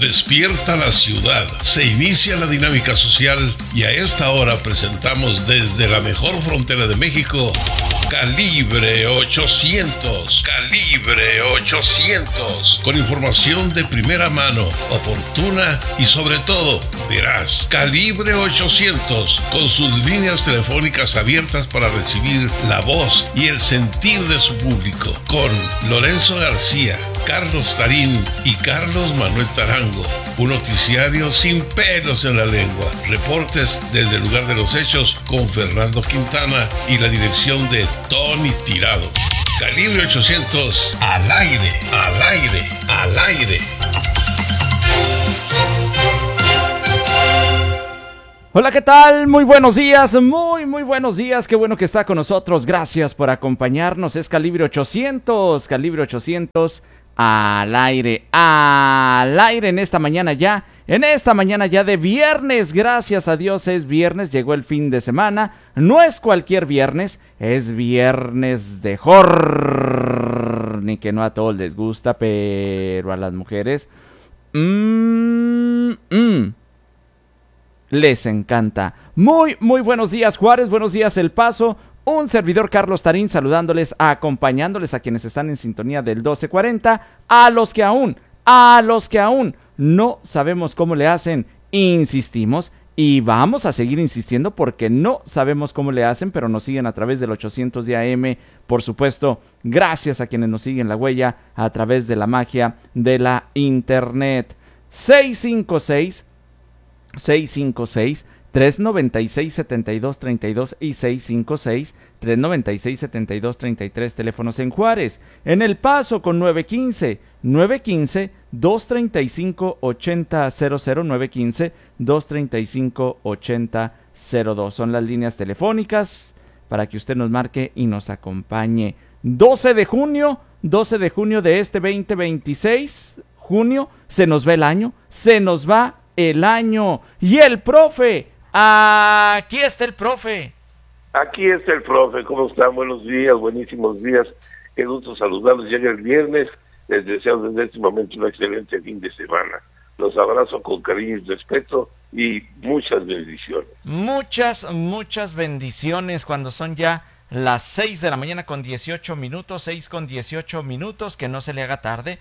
Despierta la ciudad, se inicia la dinámica social y a esta hora presentamos desde la mejor frontera de México, Calibre 800. Calibre 800. Con información de primera mano, oportuna y sobre todo, veraz. Calibre 800. Con sus líneas telefónicas abiertas para recibir la voz y el sentir de su público. Con Lorenzo García, Carlos Tarín y Carlos Manuel Tarango. Un noticiario sin pelos en la lengua. Reportes desde el lugar de los hechos con Fernando Quintana y la dirección de Tony Tirado. Calibre 800, al aire, al aire, al aire. Hola, ¿qué tal? Muy buenos días, muy buenos días. Qué bueno que está con nosotros. Gracias por acompañarnos. Es Calibre 800, Calibre 800. Al aire en esta mañana ya de viernes. Gracias a Dios es viernes, llegó el fin de semana. No es cualquier viernes, es viernes de horny, que no a todos les gusta, pero a las mujeres les encanta. Muy buenos días, Juárez, buenos días, El Paso. Un servidor, Carlos Tarín, saludándoles, acompañándoles a quienes están en sintonía del 1240, a los que aún no sabemos cómo le hacen, insistimos y vamos a seguir insistiendo porque no sabemos cómo le hacen, pero nos siguen a través del 800 de AM, por supuesto, gracias a quienes nos siguen la huella a través de la magia de la internet. 656-396-7232 y 656-396-7233, teléfonos en Juárez. En El Paso con 915-235-8000, 915-235-8002. Son las líneas telefónicas para que usted nos marque y nos acompañe. 12 de junio de este 2026, junio, se nos va el año, y el profe, aquí está el profe. Aquí está el profe, ¿cómo están? Buenos días, buenísimos días, qué gusto saludarlos, llega el viernes, les deseo desde este momento un excelente fin de semana, los abrazo con cariño y respeto y muchas bendiciones. Muchas bendiciones cuando son ya las 6 de la mañana con 18 minutos, 6 con 18 minutos, que no se le haga tarde,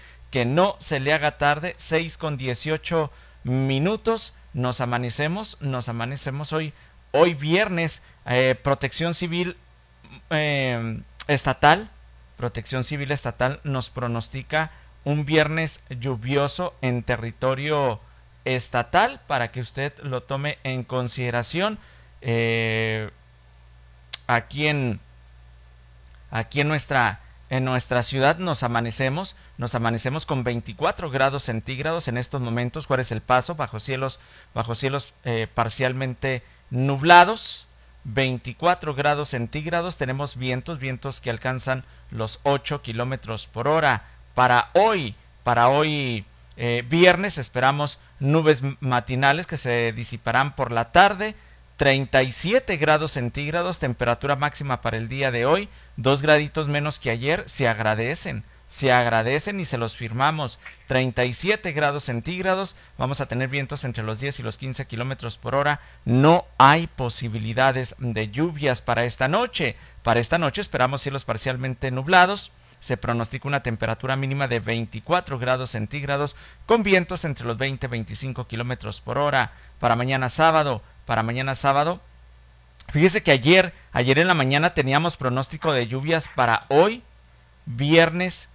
6 con 18 minutos, nos amanecemos hoy viernes. Protección Civil Estatal nos pronostica un viernes lluvioso en territorio estatal para que usted lo tome en consideración. Aquí en nuestra ciudad nos amanecemos con 24 grados centígrados en estos momentos. Juárez, El Paso, bajo cielos parcialmente nublados, 24 grados centígrados. Tenemos vientos que alcanzan los 8 kilómetros por hora. Para hoy viernes esperamos nubes matinales que se disiparán por la tarde. 37 grados centígrados, temperatura máxima para el día de hoy, 2 graditos menos que ayer, se agradecen y se los firmamos. 37 grados centígrados, vamos a tener vientos entre los 10 y los 15 kilómetros por hora, no hay posibilidades de lluvias para esta noche. Para esta noche esperamos cielos parcialmente nublados, se pronostica una temperatura mínima de 24 grados centígrados, con vientos entre los 20 y 25 kilómetros por hora. Para mañana sábado, fíjese que ayer en la mañana teníamos pronóstico de lluvias para hoy, viernes,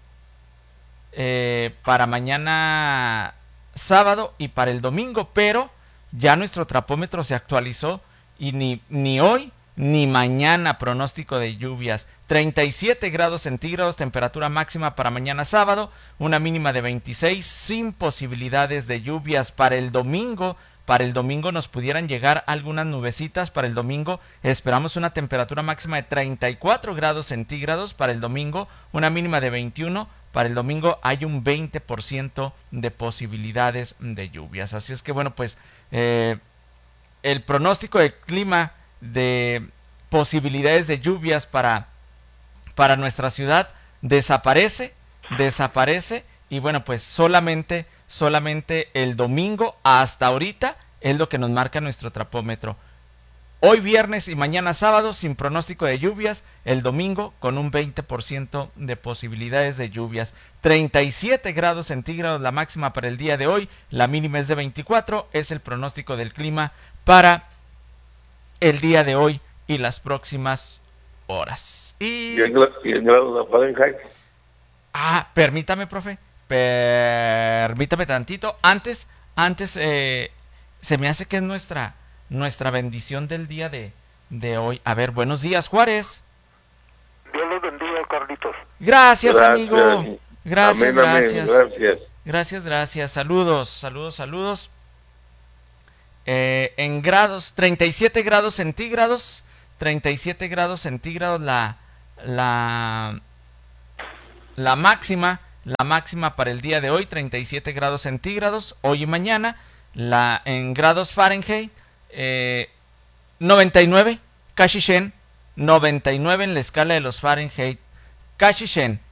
para mañana sábado y para el domingo, pero ya nuestro trapómetro se actualizó y ni hoy ni mañana pronóstico de lluvias. 37 grados centígrados, temperatura máxima para mañana sábado, una mínima de 26, sin posibilidades de lluvias. Para el domingo nos pudieran llegar algunas nubecitas. Para el domingo esperamos una temperatura máxima de 34 grados centígrados. Para el domingo una mínima de 21. Para el domingo hay un 20% de posibilidades de lluvias. Así es que bueno, pues el pronóstico de clima de posibilidades de lluvias para nuestra ciudad desaparece y bueno, pues solamente el domingo hasta ahorita es lo que nos marca nuestro trapómetro. Hoy viernes y mañana sábado sin pronóstico de lluvias, el domingo con un 20% de posibilidades de lluvias. 37 grados centígrados la máxima para el día de hoy, la mínima es de 24, es el pronóstico del clima para el día de hoy y las próximas horas. ¿Y en grados de Fahrenheit? Permítame, profe, permítame tantito. Antes se me hace que es nuestra bendición del día de hoy. A ver, buenos días, Juárez. Dios los bendiga, Carlitos. Gracias, amigo. Gracias, amén, gracias. Gracias. Gracias. Saludos. En grados, 37 grados centígrados. 37 grados centígrados la máxima para el día de hoy, 37 grados centígrados, hoy y mañana. En grados Fahrenheit, 99, Kashishen, 99 en la escala de los Fahrenheit. Kashishen.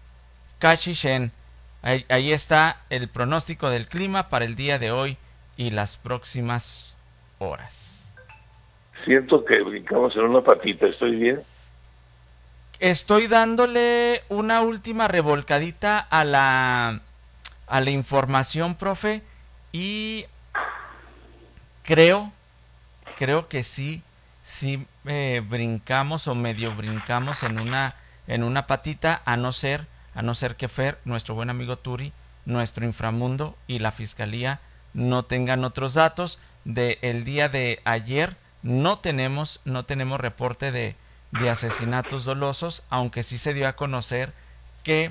Ahí está el pronóstico del clima para el día de hoy y las próximas horas. Siento que brincamos en una patita, ¿estoy bien? Estoy dándole una última revolcadita a la información, profe, y creo que sí brincamos o medio brincamos en una patita, a no ser que Fer, nuestro buen amigo Turi, nuestro inframundo y la fiscalía no tengan otros datos. Del día de ayer no tenemos reporte de asesinatos dolosos, aunque sí se dio a conocer que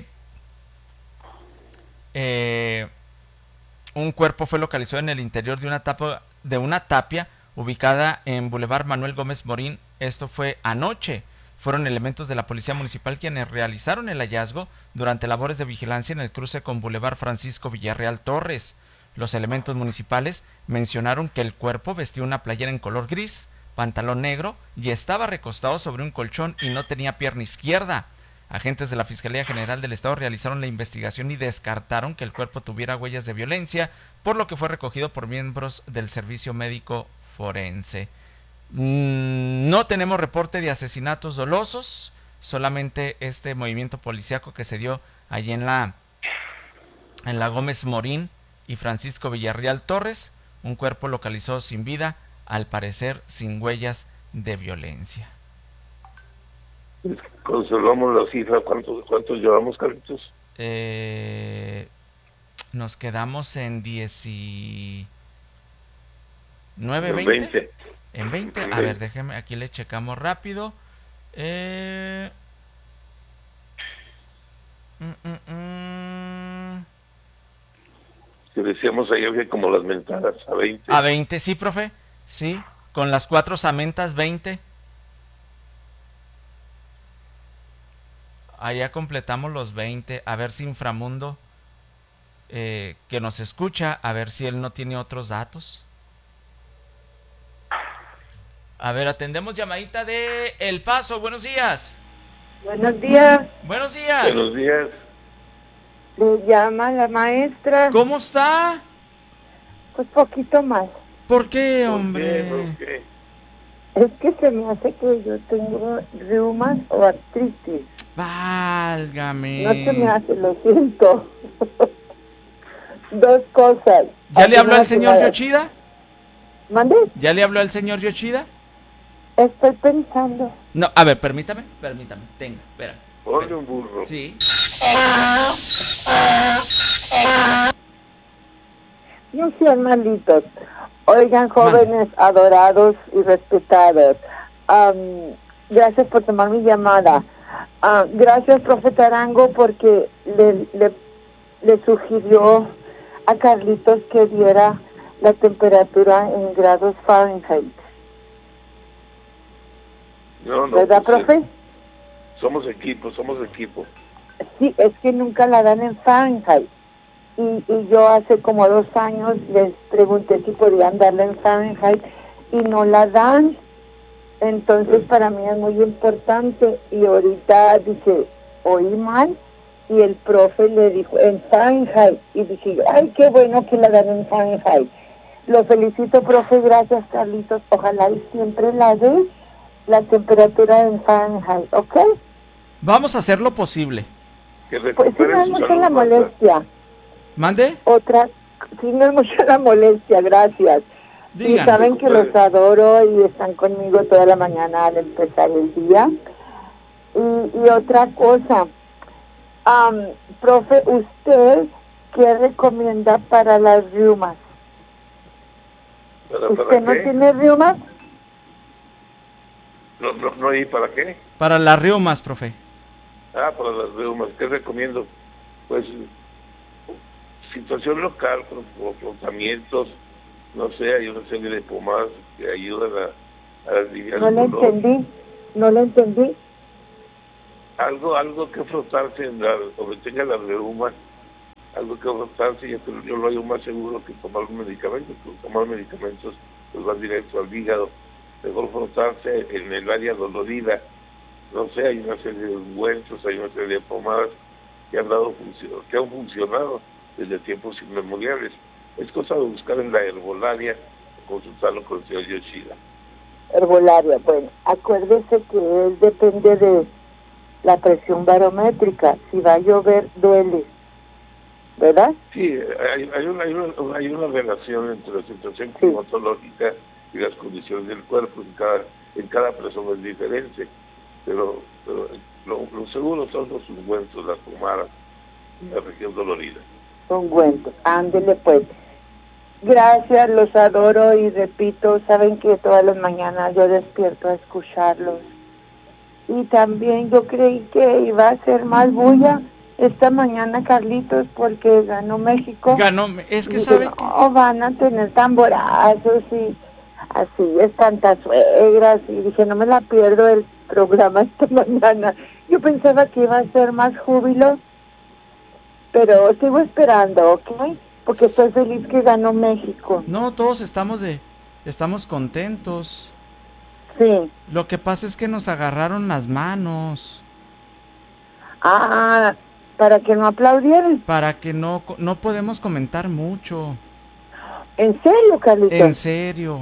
un cuerpo fue localizado en el interior de una tapia ubicada en Boulevard Manuel Gómez Morín. Esto fue anoche. Fueron elementos de la Policía Municipal quienes realizaron el hallazgo durante labores de vigilancia en el cruce con Boulevard Francisco Villarreal Torres. Los elementos municipales mencionaron que el cuerpo vestía una playera en color gris, pantalón negro y estaba recostado sobre un colchón y no tenía pierna izquierda. Agentes de la Fiscalía General del Estado realizaron la investigación y descartaron que el cuerpo tuviera huellas de violencia, por lo que fue recogido por miembros del Servicio Médico Forense. No tenemos reporte de asesinatos dolosos, solamente este movimiento policíaco que se dio allí en la Gómez Morín y Francisco Villarreal Torres. Un cuerpo localizado sin vida, al parecer sin huellas de violencia. Conservamos la cifra. ¿Cuántos llevamos, Carlitos? Nos quedamos en 19, 20. En 20. A ver, déjeme, aquí le checamos rápido. Que decíamos ayer que como las mentadas, a 20. A 20, sí, profe. Sí, con las 4 samentas, 20. Allá completamos los 20. A ver si Inframundo, que nos escucha, a ver si él no tiene otros datos. A ver, atendemos llamadita de El Paso. Buenos días. Buenos días. Buenos días. Buenos días. Le llama la maestra. ¿Cómo está? Pues poquito más. ¿Por qué, hombre? ¿Por qué? Es que se me hace que yo tengo reumas o artritis. Válgame. No se me hace, lo siento. Dos cosas. ¿Ya le habló al señor Yoshida? ¿Mande? ¿Ya le habló al señor Yoshida? Estoy pensando. No, a ver, permítame. Tenga, espera. Ponle un burro. Sí. No sean malitos. Oigan, jóvenes adorados y respetados. Gracias por tomar mi llamada. Gracias, profe Arango, porque le sugirió a Carlitos que diera la temperatura en grados Fahrenheit. No, ¿verdad, pues, profe? Somos equipo. Sí, es que nunca la dan en Fahrenheit. Y yo hace como 2 años les pregunté si podían darla en Fahrenheit y no la dan. Entonces para mí es muy importante. Y ahorita dice, oí mal, y el profe le dijo en Fahrenheit, y dije yo, ay, qué bueno que la dan en Fahrenheit. Lo felicito, profe, gracias, Carlitos. Ojalá y siempre la dé la temperatura en Fahrenheit, ¿ok? Vamos a hacer lo posible. Que Pues sí, no es mucho la molestia. ¿Mande? Otra, sí, no es mucho la molestia, gracias. Díganos. Y saben que los adoro y están conmigo toda la mañana al empezar el día. Y otra cosa, profe, ¿usted qué recomienda para las riumas? ¿Usted no tiene riumas? No, ¿y para qué? Para las reumas, profe. Para las reumas, ¿qué recomiendo? Pues, situación local, frotamientos, no sé, hay una serie de pomadas que ayudan a aliviar el dolor. No le entendí. Algo que frotarse donde tenga las reumas, algo que frotarse, yo lo hallo más seguro que tomar un medicamento, porque tomar medicamentos pues van directo al hígado. Mejor frotarse en el área dolorida. No sé, hay una serie de ungüentos, hay una serie de pomadas que han funcionado desde tiempos inmemoriales. Es cosa de buscar en la herbolaria, consultarlo con el señor Yoshida. Herbolaria, bueno, acuérdese que él depende de la presión barométrica. Si va a llover, duele, ¿verdad? Sí, hay una relación entre la situación climatológica y las condiciones del cuerpo. En cada persona es diferente, pero lo seguro son los ungüentos, las pomadas, la región dolorida. Ungüentos, ándele pues. Gracias, los adoro y repito, saben que todas las mañanas yo despierto a escucharlos. Y también yo creí que iba a ser más bulla esta mañana, Carlitos, porque ganó México. Es que saben que no, van a tener tamborazos y así, espantazuegras, y dije, no me la pierdo el programa esta mañana. Yo pensaba que iba a ser más júbilo, pero sigo esperando, ¿ok? Porque estoy feliz que ganó México. No, todos estamos contentos. Sí. Lo que pasa es que nos agarraron las manos. Para que no aplaudieran. Para que no podemos comentar mucho. ¿En serio, Carlitos? En serio.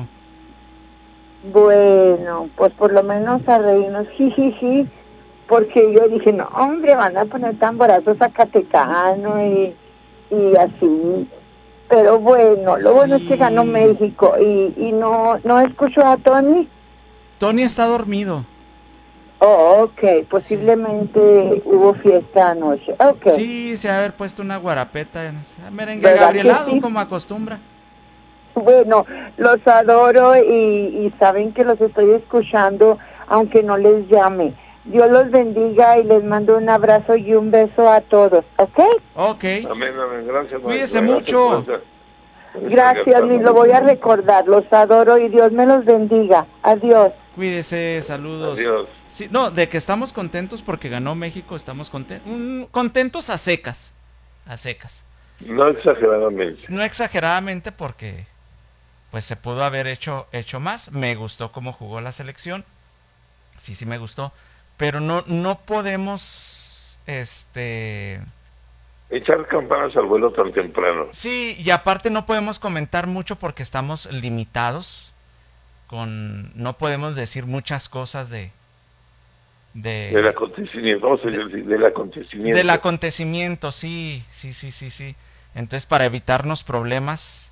Bueno, pues por lo menos a reírnos, jijiji, porque yo dije, no, hombre, van a poner tamborazos zacatecano y así. Pero bueno, lo bueno es que ganó México y no escucho a Tony. Tony está dormido. Oh, ok, posiblemente hubo fiesta anoche. Okay. Sí, se ha haber puesto una guarapeta, merengue gabrielado, sí, como acostumbra. Bueno, los adoro y saben que los estoy escuchando, aunque no les llame. Dios los bendiga y les mando un abrazo y un beso a todos, ¿ok? Ok. Amén, gracias. Cuídese mucho. Gracias, ni lo voy a recordar. Los adoro y Dios me los bendiga. Adiós. Cuídese, saludos. Adiós. Sí, no, de que estamos contentos porque ganó México, estamos contentos a secas. A secas. No exageradamente. No exageradamente porque pues se pudo haber hecho más. Me gustó cómo jugó la selección. Sí me gustó. Pero no podemos echar campanas al vuelo tan temprano. Sí, y aparte no podemos comentar mucho porque estamos limitados. No podemos decir muchas cosas del acontecimiento, del acontecimiento, sí. Entonces, para evitarnos problemas,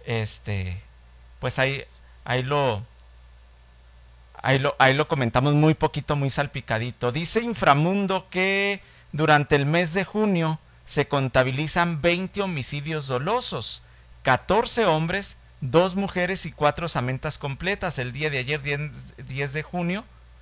pues ahí lo comentamos muy poquito, muy salpicadito. Dice Inframundo que durante el mes de junio se contabilizan 20 homicidios dolosos, 14 hombres, 2 mujeres y 4 osamentas completas. El día de ayer, 10 de junio,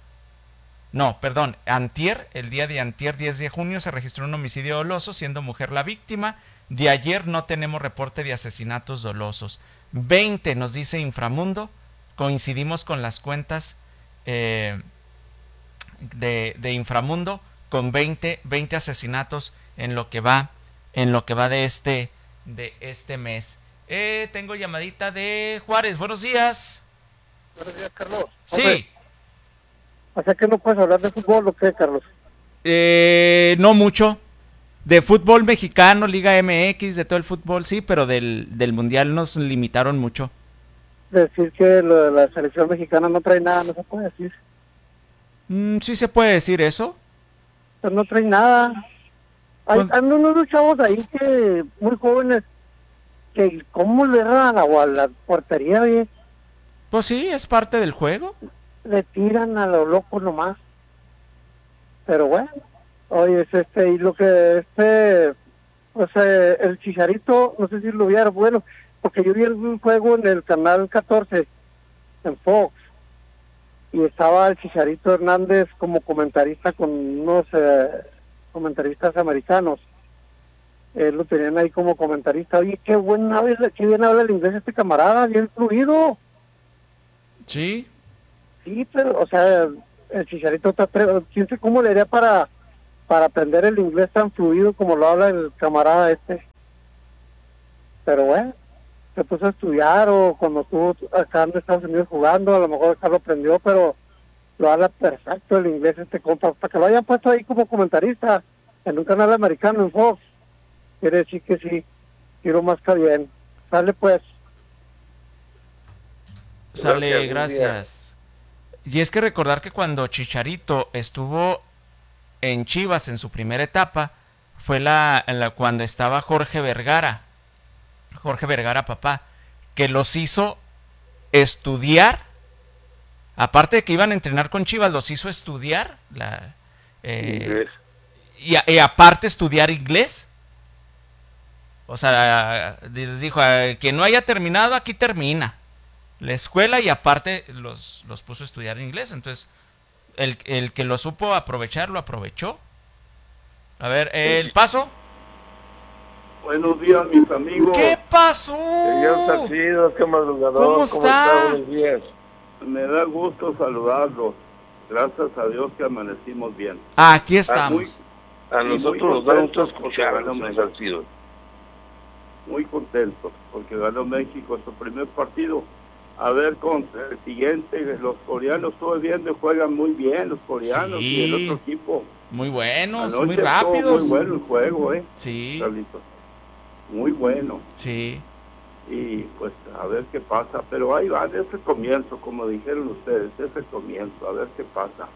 el día de antier, 10 de junio, se registró un homicidio doloso, siendo mujer la víctima. De ayer no tenemos reporte de asesinatos dolosos. 20, nos dice Inframundo. Coincidimos con las cuentas de Inframundo, con 20 asesinatos en lo que va de este mes. Tengo llamadita de Juárez. Buenos días. Buenos días, Carlos. Sí. Hombre, o sea que no puedes hablar de fútbol, ¿o qué, Carlos? No mucho. de fútbol mexicano, Liga MX, de todo el fútbol, sí, pero del mundial nos limitaron mucho. Decir que lo de la selección mexicana no trae nada, no se puede decir. Sí se puede decir eso. Pues no trae nada. Hay unos chavos ahí que, muy jóvenes, que cómo le dan a la portería, bien. Pues sí, es parte del juego. Le tiran a lo loco nomás. Pero bueno, oye, y lo que pues el Chicharito, no sé si lo vieron, bueno, porque yo vi el juego en el canal 14, en Fox, y estaba el Chicharito Hernández como comentarista con unos comentaristas americanos. Lo tenían ahí como comentarista. Oye, qué bien habla el inglés este camarada, bien fluido. Sí. Sí, pero, o sea, el Chicharito está... ¿Quién sabe cómo le haría para aprender el inglés tan fluido como lo habla el camarada este? Pero bueno, se puso a estudiar, o cuando estuvo acá en Estados Unidos jugando, a lo mejor acá lo aprendió, pero lo habla perfecto el inglés este compa. Para que lo hayan puesto ahí como comentarista en un canal americano en Fox, quiere decir que sí, quiero más que bien. Sale pues. Sale, gracias. Y es que recordar que cuando Chicharito estuvo en Chivas en su primera etapa, fue cuando estaba Jorge Vergara papá, que los hizo estudiar, aparte de que iban a entrenar con Chivas, los hizo estudiar y aparte estudiar inglés. O sea, les dijo, quien no haya terminado, aquí termina la escuela, y aparte los puso a estudiar inglés. Entonces, el que lo supo aprovechar, lo aprovechó. A ver, el paso. Buenos días, mis amigos. ¿Qué pasó? Señor Salcido, qué madrugador. ¿Cómo está? Buenos días. Me da gusto saludarlos. Gracias a Dios que amanecimos bien. Aquí estamos. A nosotros nos da gusto escuchar, señor Salcido. Muy contentos porque ganó México su primer partido. A ver, contra el siguiente, los coreanos estuve viendo y juegan muy bien los coreanos, sí. Y el otro equipo. Muy buenos, Anoche muy rápidos. Muy bueno el juego, Sí. Carlitos. Muy bueno. Sí. Y pues a ver qué pasa, pero ahí va, es el comienzo, como dijeron ustedes, es el comienzo, a ver qué pasa.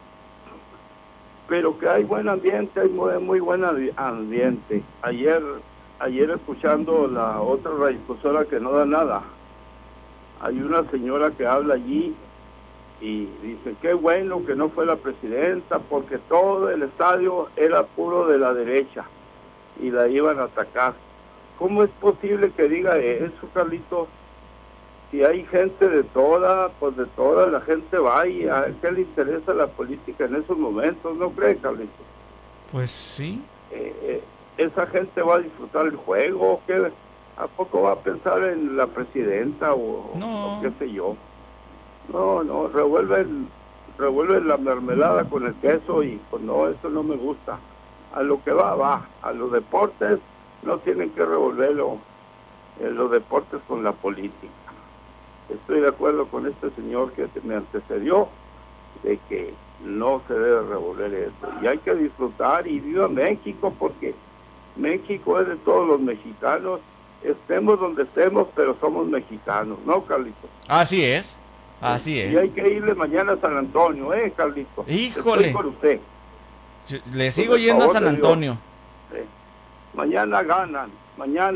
Pero que hay buen ambiente, hay muy buen ambiente. Ayer escuchando la otra radiodifusora que no da nada, hay una señora que habla allí y dice, qué bueno que no fue la presidenta, porque todo el estadio era puro de la derecha y la iban a atacar. ¿Cómo es posible que diga eso, Carlitos? Si hay gente de toda, pues de toda la gente va, y a qué le interesa la política en esos momentos, ¿no cree, Carlitos? Pues sí. Esa gente va a disfrutar el juego, ¿qué? ¿A poco va a pensar en la presidenta o qué sé yo? No, revuelven la mermelada con el queso y pues no, eso no me gusta. A lo que va. A los deportes no tienen que revolverlo los deportes con la política. Estoy de acuerdo con este señor que me antecedió de que no se debe revolver eso. Y hay que disfrutar, y viva México, porque México es de todos los mexicanos. Estemos donde estemos, pero somos mexicanos, ¿no, Carlitos? Así es. Así es. Y hay que irle mañana a San Antonio, Carlitos. Híjole. Estoy con usted. Le sigo yendo a San Antonio. Mañana ganan. Mañana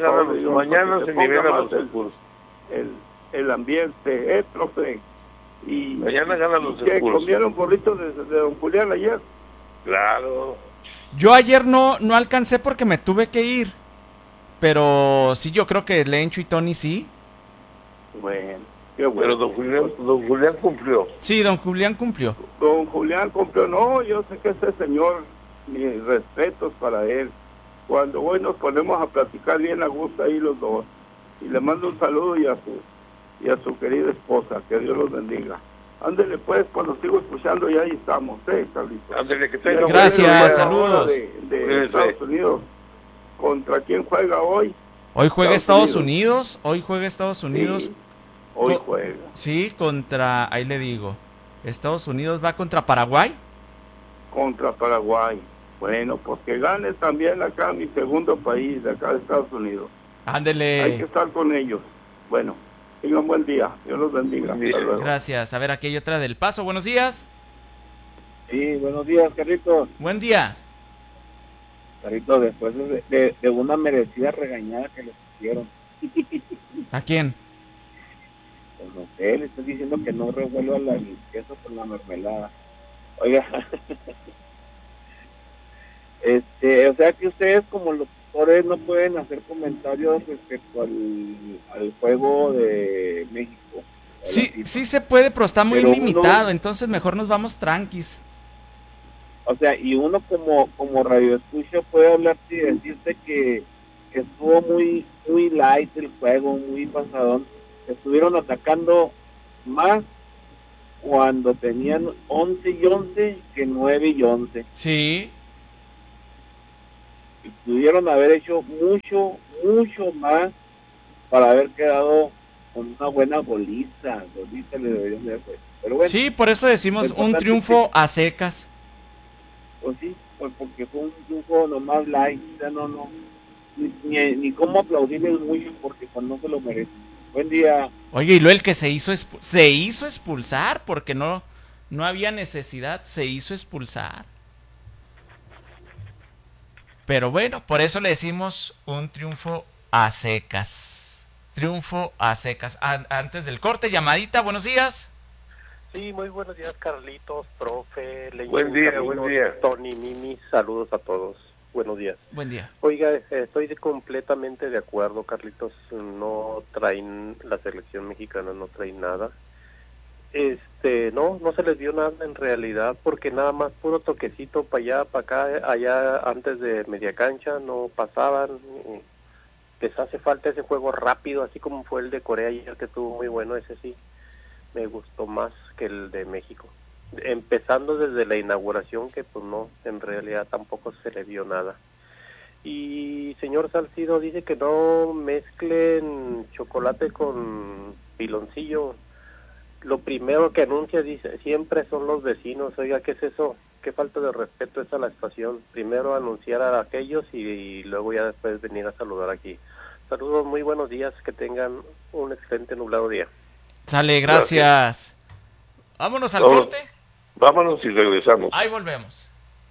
se nivelan los concursos. El ambiente, profe. Y mañana ganan los concursos. ¿Comieron burritos de don Julián ayer? Claro. Yo ayer no alcancé porque me tuve que ir. Pero sí, yo creo que Lencho y Tony sí. Bueno, qué bueno. Pero don Julián cumplió. Sí, don Julián cumplió. Don Julián cumplió. No, yo sé que ese señor, mis respetos para él. Cuando hoy nos ponemos a platicar bien a gusto ahí los dos. Y le mando un saludo y a su querida esposa, que Dios los bendiga. Ándele pues, cuando sigo escuchando, y ahí estamos, Carlitos. Ándele, que tenga. Gracias, saludos. De Estados Unidos. ¿Contra quién juega hoy? Hoy juega Estados Unidos. Hoy juega Estados Unidos. Sí, hoy juega. Sí, contra, ahí le digo, Estados Unidos va contra Paraguay. Contra Paraguay. Bueno, pues que gane también acá mi segundo país, de acá de Estados Unidos. Ándele. Hay que estar con ellos. Bueno, tengan buen día. Dios los bendiga. Hasta luego. Gracias. A ver, aquí hay otra del Paso. Buenos días. Sí, buenos días, Carlitos. Buen día. Carlitos, después de una merecida regañada que le pusieron. ¿A quién? Pues no sé, le estoy diciendo que no revuelva el queso con la mermelada. Oiga, o sea que ustedes como locutores no pueden hacer comentarios respecto al juego de México. Sí se puede, pero está muy limitado, entonces mejor nos vamos tranquis. O sea, y uno como radioescucha puede hablarte y decirte que estuvo muy light el juego, muy pasadón. Estuvieron atacando más cuando tenían 11 y 11 que 9 y 11. Sí. Y pudieron haber hecho mucho más para haber quedado con una buena goliza le deberían de hacer. Pero bueno, sí, por eso decimos un triunfo a secas. Pues sí, pues porque fue un triunfo nomás light, o sea, no, ni cómo aplaudirles mucho porque pues no se lo merecen. Buen día. Oye, y luego el que se hizo expulsar porque no había necesidad, se hizo expulsar. Pero bueno, por eso le decimos un triunfo a secas. Triunfo a secas. Antes del corte, llamadita, buenos días. Sí, muy buenos días, Carlitos, profe. Buen día. Tony, Mimi, saludos a todos. Buenos días. Buen día. Oiga, estoy completamente de acuerdo, Carlitos. No traen, la selección mexicana no trae nada. No se les dio nada en realidad, porque nada más puro toquecito para allá, para acá, allá antes de media cancha, no pasaban. Les hace falta ese juego rápido, así como fue el de Corea ayer, que estuvo muy bueno. Ese sí me gustó más que el de México, empezando desde la inauguración, que pues no, en realidad tampoco se le dio nada. Y señor Salcido dice que no mezclen chocolate con piloncillo. Lo primero que anuncia, dice, siempre son los vecinos. Oiga, ¿qué es eso? Qué falta de respeto es a la estación. Primero anunciar a aquellos y luego ya después venir a saludar aquí. Saludos, muy buenos días, que tengan un excelente nublado día. Sale, gracias. Vámonos al corte. Vámonos y regresamos. Ahí volvemos.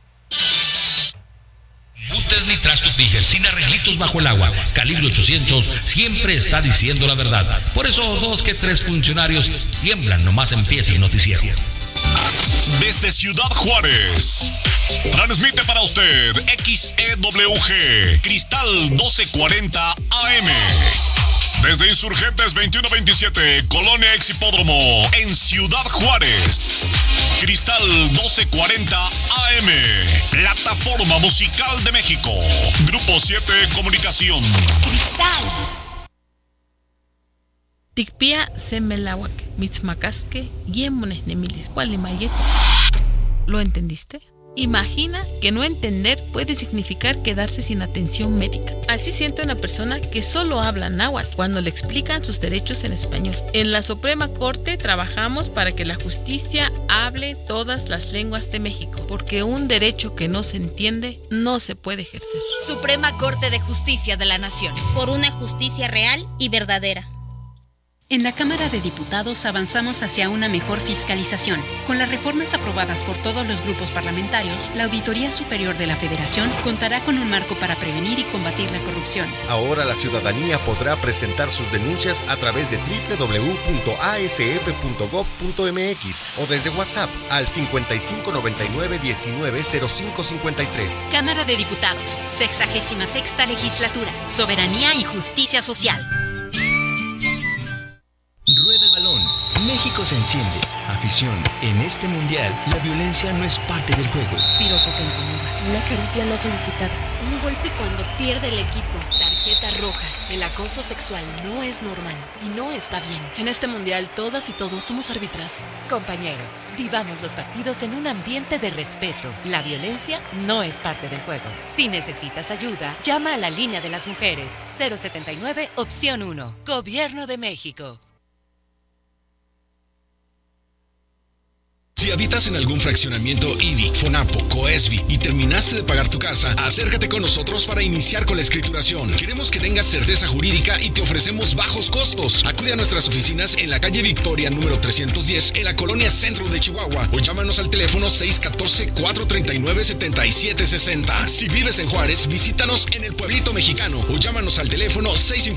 Butters ni trastos Tiger, sin arreglitos bajo el agua. Calibre 800 siempre está diciendo la verdad. Por eso 2 que 3 funcionarios tiemblan nomás empieza el noticiero. Desde Ciudad Juárez, transmite para usted XEWG Cristal 1240 AM. Desde Insurgentes 2127, Colonia Exhipódromo, en Ciudad Juárez. Cristal 1240 AM, plataforma musical de México. Grupo 7 Comunicación. Cristal. Tikpia semelawak, mitzmacasque, yemones nemilis, cualimayete. ¿Lo entendiste? Imagina que no entender puede significar quedarse sin atención médica. Así siente una persona que solo habla náhuatl cuando le explican sus derechos en español. En la Suprema Corte trabajamos para que la justicia hable todas las lenguas de México, porque un derecho que no se entiende no se puede ejercer. Suprema Corte de Justicia de la Nación. Por una justicia real y verdadera. En la Cámara de Diputados avanzamos hacia una mejor fiscalización. Con las reformas aprobadas por todos los grupos parlamentarios, la Auditoría Superior de la Federación contará con un marco para prevenir y combatir la corrupción. Ahora la ciudadanía podrá presentar sus denuncias a través de www.asf.gov.mx o desde WhatsApp al 5599-190553. Cámara de Diputados, 66ª Legislatura, Soberanía y Justicia Social. Rueda el balón. México se enciende. Afición. En este mundial, la violencia no es parte del juego. Piropo que incomoda. Una caricia no solicitada. Un golpe cuando pierde el equipo. Tarjeta roja. El acoso sexual no es normal y no está bien. En este mundial, todas y todos somos árbitras. Compañeros, vivamos los partidos en un ambiente de respeto. La violencia no es parte del juego. Si necesitas ayuda, llama a la línea de las mujeres. 079, opción 1. Gobierno de México. Si habitas en algún fraccionamiento IBI, FONAPO, COESBI y terminaste de pagar tu casa, acércate con nosotros para iniciar con la escrituración. Queremos que tengas certeza jurídica y te ofrecemos bajos costos. Acude a nuestras oficinas en la calle Victoria número 310 en la colonia Centro de Chihuahua o llámanos al teléfono 614-439-7760. Si vives en Juárez, visítanos en el Pueblito Mexicano o llámanos al teléfono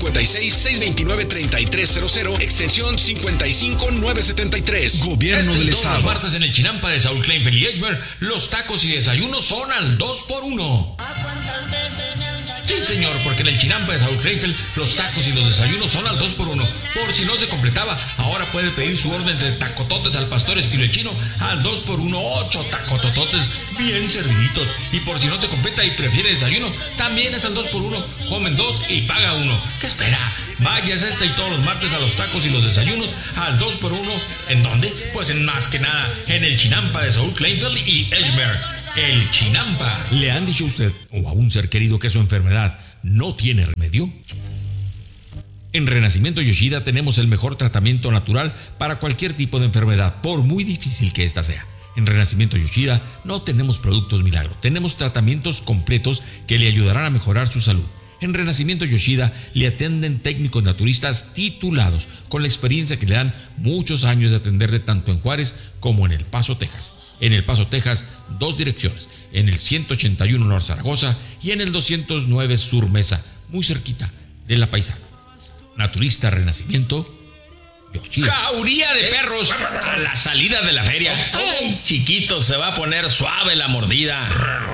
656-629-3300, extensión 55973. Gobierno del Estado. Los martes en el Chinampa de Saúl Kleinfeld y Edgemer, los tacos y desayunos son al 2x1. Sí, señor, porque en el Chinampa de Saúl Kleinfeld, los tacos y los desayunos son al 2x1. Por si no se completaba, ahora puede pedir su orden de tacototes al pastor estilo chino al 2x1, 8 tacotototes bien serviditos. Y por si no se completa y prefiere desayuno, también es al 2x1. Comen 2 y paga 1. ¿Qué espera? Váyase y todos los martes a los tacos y los desayunos al 2x1. ¿En dónde? Pues en más que nada, en el Chinampa de Saúl Kleinfeld y Edgemer. El Chinampa. ¿Le han dicho a usted o a un ser querido que su enfermedad no tiene remedio? En Renacimiento Yoshida tenemos el mejor tratamiento natural para cualquier tipo de enfermedad, por muy difícil que ésta sea. En Renacimiento Yoshida no tenemos productos milagro, tenemos tratamientos completos que le ayudarán a mejorar su salud. En Renacimiento Yoshida le atienden técnicos naturistas titulados, con la experiencia que le dan muchos años de atenderle tanto en Juárez como en El Paso, Texas. En El Paso, Texas, 2 direcciones, en el 181 North Zaragoza y en el 209 Sur Mesa, muy cerquita de La Paisana. Naturista Renacimiento Yoshida. Jauría de perros a la salida de la feria. Ay, chiquito, se va a poner suave la mordida.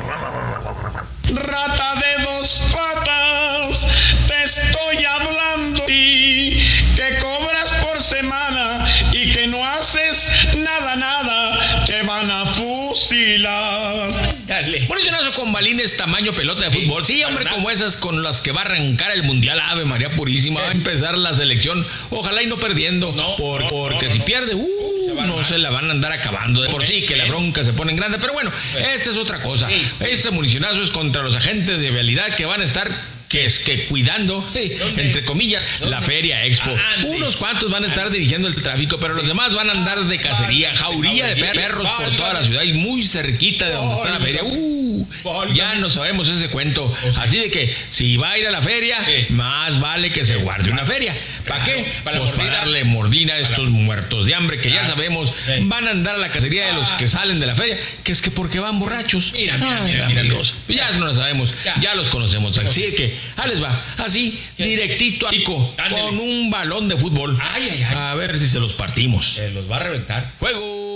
Rata de 2 patas, te estoy hablando y que cobras por semana y que no haces nada, te van a fusilar. Dale. Por eso no, con balines tamaño pelota de fútbol. Sí, hombre, como esas con las que va a arrancar el Mundial. Ave María Purísima, va a empezar la selección. Ojalá y no perdiendo. Porque si pierde, no se la van a andar acabando. De por sí que la bronca se pone en grande. Pero bueno, esta es otra cosa. Este municionazo es contra los agentes de vialidad que van a estar cuidando, entre comillas, la Feria Expo. Unos cuantos van a estar dirigiendo el tráfico, pero los demás van a andar de cacería, jauría de perros por toda la ciudad y muy cerquita de donde está la feria. Ya no sabemos ese cuento. Así de que si va a ir a la feria, más vale que se guarde una feria. ¿Para qué? Pues para darle mordina a estos muertos de hambre que ya sabemos van a andar a la cacería de los que salen de la feria, que es que porque van borrachos. Mira, amigos, ya no lo sabemos, ya los conocemos. Así de que ahí les va, así, directito a pico, con un balón de fútbol. A ver si se los partimos. Se los va a reventar. ¡Fuego!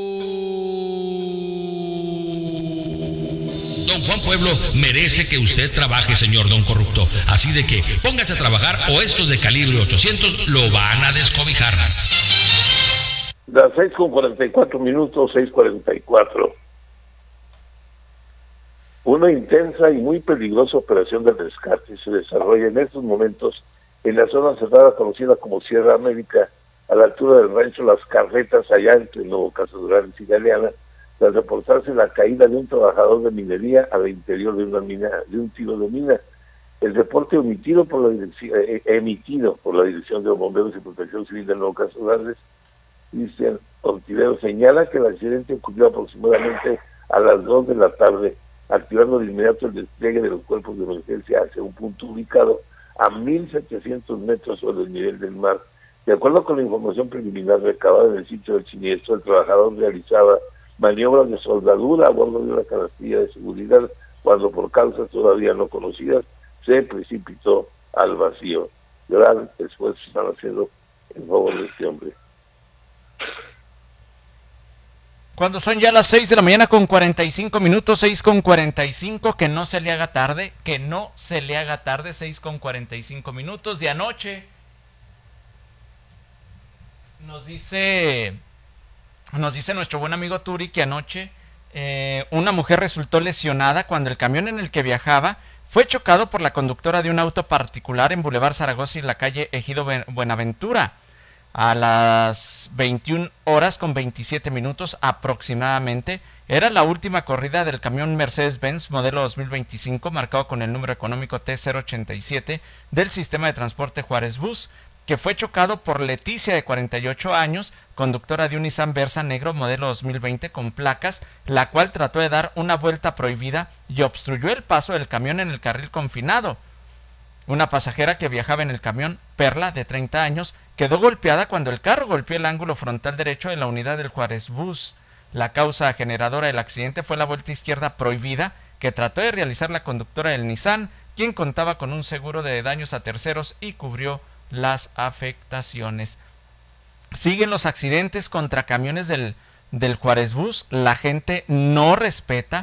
Don Juan Pueblo merece que usted trabaje, señor Don Corrupto. Así de que póngase a trabajar o estos de calibre 800 lo van a descobijar. Las 6:44 minutos, 6:44. Una intensa y muy peligrosa operación de rescate se desarrolla en estos momentos en la zona cerrada conocida como Sierra América, a la altura del rancho Las Carretas, allá entre Nuevo Casadurán y Galeana, tras reportarse la caída de un trabajador de minería al interior de una mina, de un tiro de mina. El reporte emitido por la Dirección de Bomberos y Protección Civil de Nuevo Casadurán, Cristian Ortiveros, señala que el accidente ocurrió aproximadamente a las 2 de la tarde, activando de inmediato el despliegue de los cuerpos de emergencia hacia un punto ubicado a 1.700 metros sobre el nivel del mar. De acuerdo con la información preliminar recabada en el sitio del siniestro, el trabajador realizaba maniobras de soldadura a bordo de una canastilla de seguridad cuando, por causas todavía no conocidas, se precipitó al vacío. Gran esfuerzo están haciendo en favor de este hombre. Cuando son ya las 6 de la mañana con 45 minutos, 6:45, que no se le haga tarde, 6:45 minutos de anoche. Nos dice nuestro buen amigo Turi que anoche una mujer resultó lesionada cuando el camión en el que viajaba fue chocado por la conductora de un auto particular en Boulevard Zaragoza y la calle Ejido Buenaventura. A las 21 horas con 27 minutos aproximadamente, era la última corrida del camión Mercedes-Benz modelo 2025, marcado con el número económico T087 del sistema de transporte Juárez Bus, que fue chocado por Leticia, de 48 años, conductora de un Nissan Versa negro modelo 2020 con placas, la cual trató de dar una vuelta prohibida y obstruyó el paso del camión en el carril confinado. Una pasajera que viajaba en el camión, Perla, de 30 años, quedó golpeada cuando el carro golpeó el ángulo frontal derecho de la unidad del Juárez Bus. La causa generadora del accidente fue la vuelta izquierda prohibida que trató de realizar la conductora del Nissan, quien contaba con un seguro de daños a terceros y cubrió las afectaciones. Siguen los accidentes contra camiones del Juárez Bus. La gente no respeta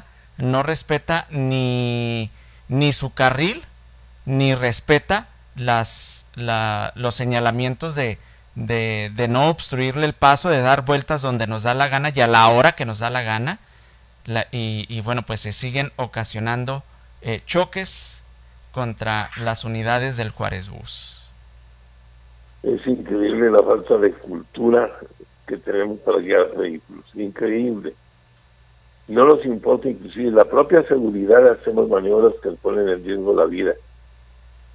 ni su carril, ni respeta los señalamientos de no obstruirle el paso, de dar vueltas donde nos da la gana y a la hora que nos da la gana. Y bueno, pues se siguen ocasionando choques contra las unidades del Juárez Bus. Es increíble la falta de cultura que tenemos para guiar vehículos, increíble. No nos importa inclusive la propia seguridad, hacemos maniobras que ponen en riesgo la vida.